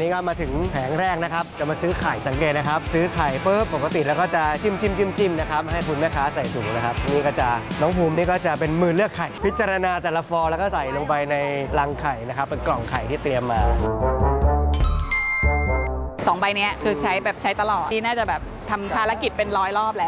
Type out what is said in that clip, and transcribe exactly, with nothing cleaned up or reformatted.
ก็มาถึงแผงแรกนะครับจะมาซื้อไข่สังเกตนะครับซื้อไข่ปุ๊บปกติแล้วก็จะจิ้มจิ้มจิ้มจิ้มนะครับให้คุณแม่ค้าใส่ถุงนะครับนี่ก็จะน้องภูมินี่ก็จะเป็นมือเลือกไข่พิจารณาแต่ละฟองแล้วก็ใส่ลงไปในรังไข่นะครับเป็นกล่องไข่ที่เตรียมมาสองใบนี้คือใช้แบบใช้ตลอดที่น่าจะแบบทำภารกิจเป็นร้อยรอบแล้ว